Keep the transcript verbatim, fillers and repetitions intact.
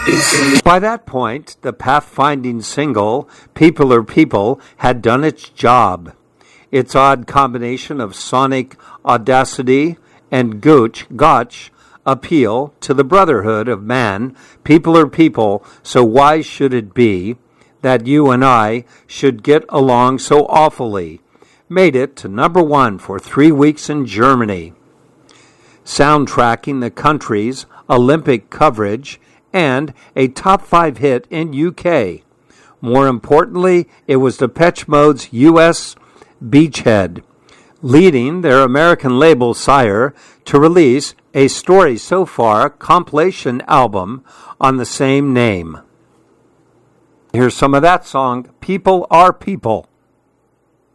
By that point, the pathfinding single, People Are People, had done its job. Its odd combination of sonic audacity and gooch, gotch appeal to the brotherhood of man, people are people, so why should it be that you and I should get along so awfully, made it to number one for three weeks in Germany, soundtracking the country's Olympic coverage, and a top five hit in U K. More importantly, it was Depeche Mode's U S beachhead, leading their American label Sire to release a Story So Far compilation album on the same name. Here's some of that song, People Are People.